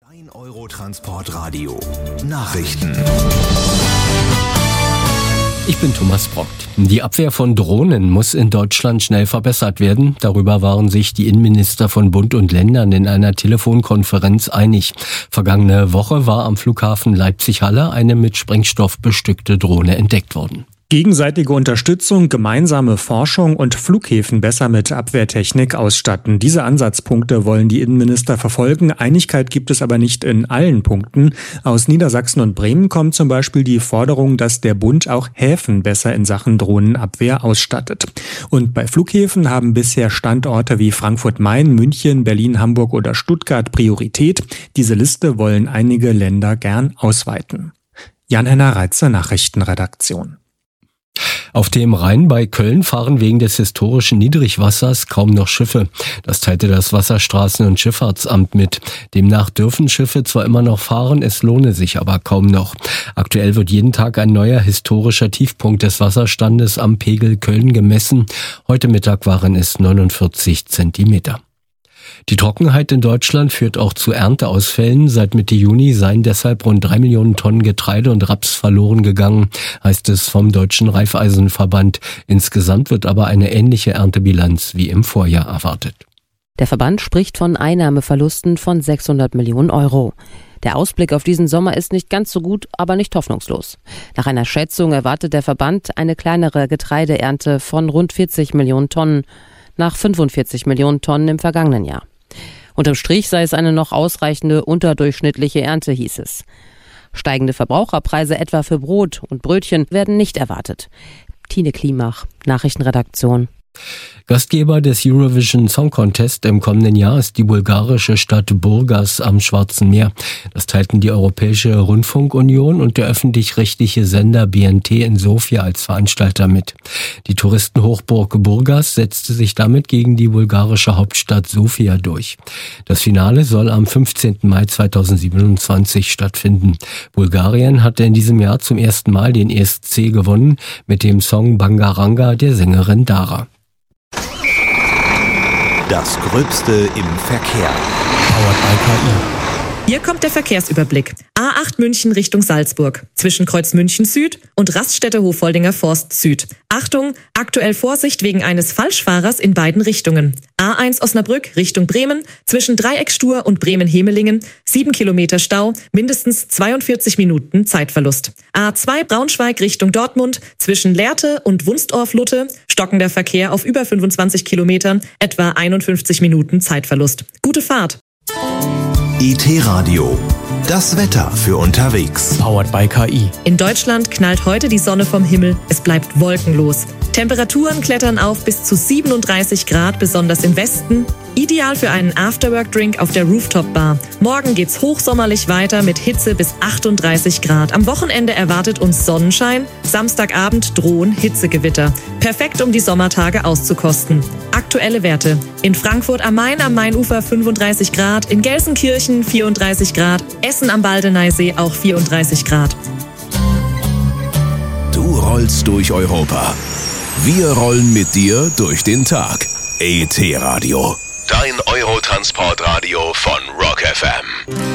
1 Euro Transportradio Nachrichten. Ich bin Thomas Brockt. Die Abwehr von Drohnen muss in Deutschland schnell verbessert werden. Darüber waren sich die Innenminister von Bund und Ländern in einer Telefonkonferenz einig. Vergangene Woche war am Flughafen Leipzig-Halle eine mit Sprengstoff bestückte Drohne entdeckt worden. Gegenseitige Unterstützung, gemeinsame Forschung und Flughäfen besser mit Abwehrtechnik ausstatten. Diese Ansatzpunkte wollen die Innenminister verfolgen. Einigkeit gibt es aber nicht in allen Punkten. Aus Niedersachsen und Bremen kommt zum Beispiel die Forderung, dass der Bund auch Häfen besser in Sachen Drohnenabwehr ausstattet. Und bei Flughäfen haben bisher Standorte wie Frankfurt-Main, München, Berlin, Hamburg oder Stuttgart Priorität. Diese Liste wollen einige Länder gern ausweiten. Jan-Henner Reitzer, Nachrichtenredaktion. Auf dem Rhein bei Köln fahren wegen des historischen Niedrigwassers kaum noch Schiffe. Das teilte das Wasserstraßen- und Schifffahrtsamt mit. Demnach dürfen Schiffe zwar immer noch fahren, es lohne sich aber kaum noch. Aktuell wird jeden Tag ein neuer historischer Tiefpunkt des Wasserstandes am Pegel Köln gemessen. Heute Mittag waren es 49 Zentimeter. Die Trockenheit in Deutschland führt auch zu Ernteausfällen. Seit Mitte Juni seien deshalb rund 3 Millionen Tonnen Getreide und Raps verloren gegangen, heißt es vom Deutschen Raiffeisenverband. Insgesamt wird aber eine ähnliche Erntebilanz wie im Vorjahr erwartet. Der Verband spricht von Einnahmeverlusten von 600 Millionen Euro. Der Ausblick auf diesen Sommer ist nicht ganz so gut, aber nicht hoffnungslos. Nach einer Schätzung erwartet der Verband eine kleinere Getreideernte von rund 40 Millionen Tonnen, nach 45 Millionen Tonnen im vergangenen Jahr. Unterm Strich sei es eine noch ausreichende unterdurchschnittliche Ernte, hieß es. Steigende Verbraucherpreise etwa für Brot und Brötchen werden nicht erwartet. Tine Klimach, Nachrichtenredaktion. Gastgeber des Eurovision Song Contest im kommenden Jahr ist die bulgarische Stadt Burgas am Schwarzen Meer. Das teilten die Europäische Rundfunkunion und der öffentlich-rechtliche Sender BNT in Sofia als Veranstalter mit. Die Touristenhochburg Burgas setzte sich damit gegen die bulgarische Hauptstadt Sofia durch. Das Finale soll am 15. Mai 2027 stattfinden. Bulgarien hatte in diesem Jahr zum ersten Mal den ESC gewonnen mit dem Song Bangaranga der Sängerin Dara. Das Gröbste im Verkehr. Powered by KI. Hier kommt der Verkehrsüberblick. A8 München Richtung Salzburg. Zwischen Kreuz München Süd und Raststätte Hofoldinger Forst Süd. Achtung, aktuell Vorsicht wegen eines Falschfahrers in beiden Richtungen. A1 Osnabrück Richtung Bremen. Zwischen Dreieckstur und Bremen-Hemelingen. 7 Kilometer Stau, mindestens 42 Minuten Zeitverlust. A2 Braunschweig Richtung Dortmund. Zwischen Lehrte und Wunstorf-Lutte. Stockender Verkehr auf über 25 Kilometern. Etwa 51 Minuten Zeitverlust. Gute Fahrt. IT-Radio. Das Wetter für unterwegs. Powered by KI. In Deutschland knallt heute die Sonne vom Himmel. Es bleibt wolkenlos. Temperaturen klettern auf bis zu 37 Grad, besonders im Westen. Ideal für einen Afterwork-Drink auf der Rooftop-Bar. Morgen geht's hochsommerlich weiter mit Hitze bis 38 Grad. Am Wochenende erwartet uns Sonnenschein. Samstagabend drohen Hitzegewitter. Perfekt, um die Sommertage auszukosten. Aktuelle Werte. In Frankfurt am Main am Mainufer 35 Grad, in Gelsenkirchen 34 Grad, Essen am Baldeneysee auch 34 Grad. Du rollst durch Europa. Wir rollen mit dir durch den Tag. ET-Radio. Dein Eurotransportradio von Rock FM.